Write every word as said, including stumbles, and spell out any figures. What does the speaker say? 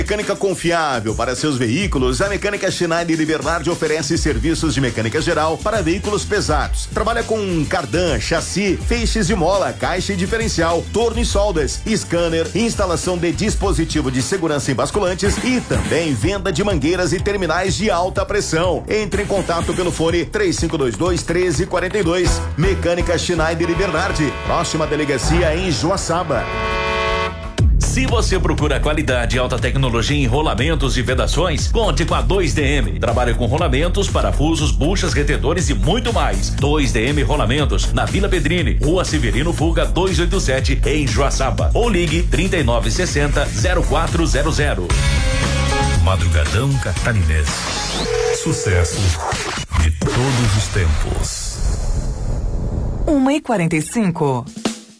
Mecânica confiável para seus veículos, a Mecânica Schneider de Bernardi oferece serviços de mecânica geral para veículos pesados. Trabalha com cardan, chassi, feixes de mola, caixa e diferencial, torno e soldas, scanner, instalação de dispositivo de segurança em basculantes e também venda de mangueiras e terminais de alta pressão. Entre em contato pelo fone três cinco dois dois, um três quatro dois. Mecânica Schneider de Bernardi, próxima delegacia em Joaçaba. Se você procura qualidade e alta tecnologia em rolamentos e vedações, conte com a dois D M. Trabalha com rolamentos, parafusos, buchas, retedores e muito mais. dois D M Rolamentos, na Vila Pedrini, Rua Severino Fuga duzentos e oitenta e sete, em Joaçaba. Ou ligue trinta e nove sessenta, zero quatro zero zero. Madrugadão Catarinense. Sucesso de todos os tempos. uma e quarenta e cinco.